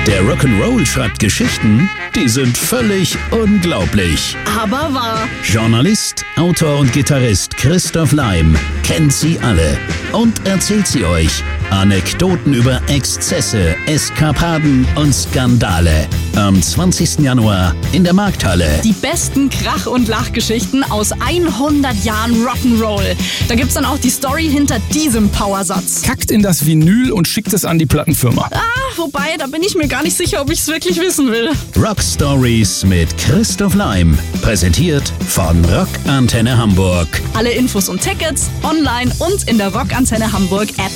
Der Rock'n'Roll schreibt Geschichten, die sind völlig unglaublich. Aber wahr. Journalist, Autor und Gitarrist Christoph Laim kennt sie alle und erzählt sie euch. Anekdoten über Exzesse, Eskapaden und Skandale. Am 20. Januar in der Markthalle. Die besten Krach- und Lachgeschichten aus 100 Jahren Rock'n'Roll. Da gibt's dann auch die Story hinter diesem Powersatz. Kackt in das Vinyl und schickt es an die Plattenfirma. Wobei, da bin ich mir gar nicht sicher, ob ich's wirklich wissen will. Rock Stories mit Christoph Laim. Präsentiert von Rockantenne Hamburg. Alle Infos und Tickets online und in der Rockantenne Hamburg App.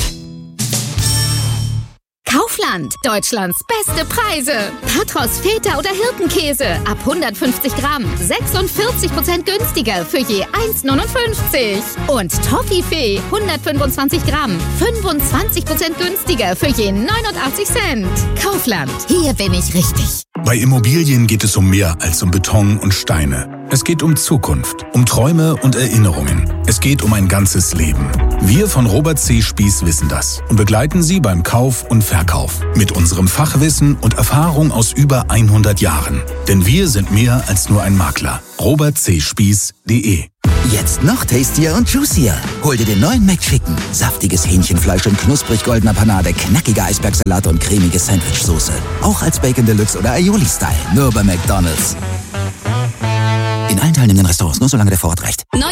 Kaufland, Deutschlands beste Preise. Patros, Feta oder Hirtenkäse ab 150 Gramm, 46% günstiger für je 1,59. Und Toffifee, 125 Gramm, 25% günstiger für je 89 Cent. Kaufland, hier bin ich richtig. Bei Immobilien geht es um mehr als um Beton und Steine. Es geht um Zukunft, um Träume und Erinnerungen. Es geht um ein ganzes Leben. Wir von Robert C. Spieß wissen das und begleiten Sie beim Kauf und Verkauf. Mit unserem Fachwissen und Erfahrung aus über 100 Jahren. Denn wir sind mehr als nur ein Makler. robertcspieß.de. Jetzt noch tastier und juicier. Hol dir den neuen McChicken. Saftiges Hähnchenfleisch in knusprig goldener Panade, knackiger Eisbergsalat und cremige Sandwichsoße. Auch als Bacon Deluxe oder Aioli-Style. Nur bei McDonald's. In allen teilnehmenden Restaurants, nur solange der Vorrat reicht. Neue